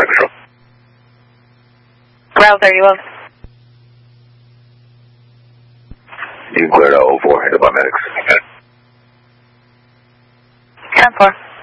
control. Ground 31. You cleared out 04, handled by medics. 10-4.